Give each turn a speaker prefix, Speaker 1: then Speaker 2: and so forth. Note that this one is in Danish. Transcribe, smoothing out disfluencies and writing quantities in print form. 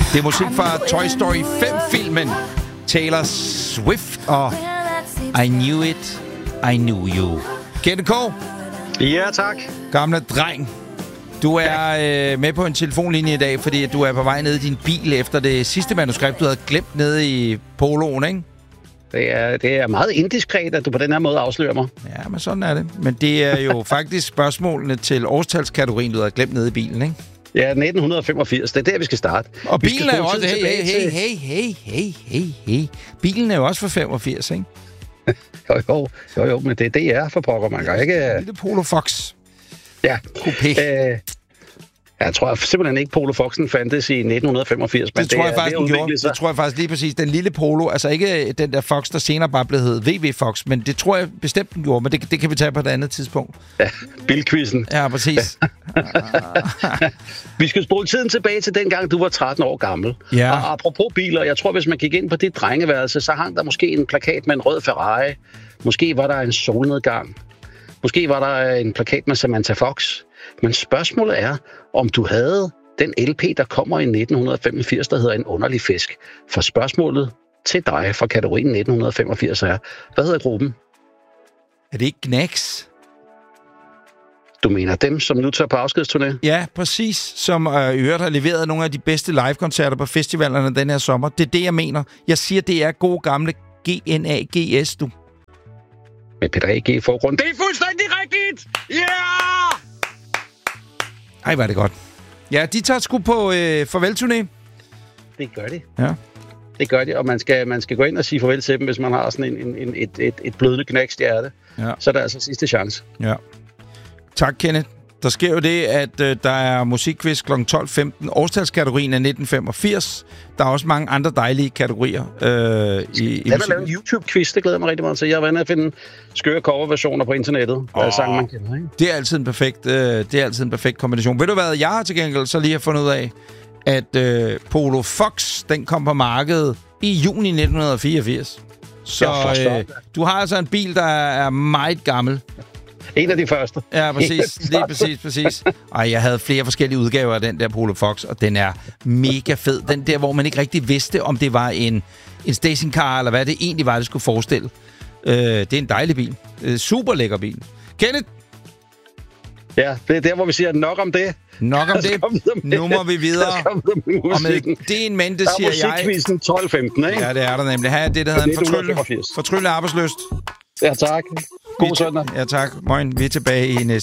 Speaker 1: Det er musik fra Toy Story 5-filmen. Taylor Swift og I Knew It, I Knew You. Kenneth K.
Speaker 2: Ja, tak.
Speaker 1: Gamle dreng. Du er med på en telefonlinje i dag, fordi du er på vej ned i din bil efter det sidste manuskript, du havde glemt nede i poloen, ikke?
Speaker 2: Det er meget indiskret, at du på den her måde afslører mig.
Speaker 1: Ja, men sådan er det. Men det er jo faktisk spørgsmålene til årstalskategorien, du havde glemt nede i bilen, ikke?
Speaker 2: Ja, 1985. Det er der, vi skal starte.
Speaker 1: Og bilen er jo også... Hey. Bilen er jo også for 85, ikke?
Speaker 2: Jo, men det er for pokker, man kan ikke...
Speaker 1: Lille Polo Fox.
Speaker 2: Ja.
Speaker 1: Coupé.
Speaker 2: Jeg tror simpelthen ikke, Polo Foxen fandtes i 1985. Men
Speaker 1: det tror jeg faktisk, den gjorde. Det tror jeg faktisk lige præcis. Den lille Polo, altså ikke den der Fox, der senere bare blev heddet VW Fox, men det tror jeg bestemt, den gjorde. Men det kan vi tage på et andet tidspunkt.
Speaker 2: Ja, bilquizzen.
Speaker 1: Ja, præcis.
Speaker 2: Vi skal spole tiden tilbage til dengang, du var 13 år gammel.
Speaker 1: Ja.
Speaker 2: Og apropos biler, jeg tror, hvis man gik ind på dit drengeværelse, så hang der måske en plakat med en rød Ferrari. Måske var der en solnedgang. Måske var der en plakat med Samantha Fox. Men spørgsmålet er, om du havde den LP, der kommer i 1985, der hedder En underlig fisk. For spørgsmålet til dig fra kategorien 1985 er, hvad hedder gruppen?
Speaker 1: Er det ikke Knacks?
Speaker 2: Du mener dem, som nu tager på afskedsturné?
Speaker 1: Ja, præcis. Som i øvrigt har leveret nogle af de bedste live-koncerter på festivalerne den her sommer. Det er det, jeg mener. Jeg siger, det er gode gamle GNAGS, du.
Speaker 2: Med Peter A.G. i forgrund. Det er fuldstændig rigtigt! Ja! Yeah!
Speaker 1: Ej, var det godt. Ja, de tager sgu på farvelturné.
Speaker 2: Det gør de.
Speaker 1: Ja.
Speaker 2: Det gør de, og man skal gå ind og sige farvel til dem, hvis man har sådan et blødende knækstjerte. Ja. Så er der altså sidste chance.
Speaker 1: Ja. Tak, Kenneth. Der sker jo det, at der er musikquiz kl. 12.15. Årstalskategorien er 1985. Der er også mange andre dejlige kategorier i
Speaker 2: musik. Lave en YouTube-quiz, det glæder mig rigtig meget til. Jeg har været inde at finde skøre coverversioner på internettet. Af sange, man kender, ikke?
Speaker 1: Det er altid en perfekt kombination. Ved du hvad, jeg har til gengæld så lige har fundet ud af, at Polo Fox, den kom på markedet i juni 1984. Så du har altså en bil, der er meget gammel.
Speaker 2: En af de første.
Speaker 1: Ja, præcis. Lige præcis. Ej, jeg havde flere forskellige udgaver af den der Polo Fox, og den er mega fed. Den der, hvor man ikke rigtig vidste, om det var en stationcar, eller hvad det egentlig var, det skulle forestille. Det er en dejlig bil. Super lækker bil. Kenneth?
Speaker 2: Ja, det er der, hvor vi siger nok om det.
Speaker 1: Nok om det. Nu må vi videre. Og med det en mente, siger jeg...
Speaker 2: Der er musikquizzen 12.15, ikke?
Speaker 1: Ja, det er der nemlig. Her er det, der hedder en fortrylle arbejdsløst.
Speaker 2: Ja, tak. God søndag.
Speaker 1: Ja, tak. Moin. Vi er tilbage i næste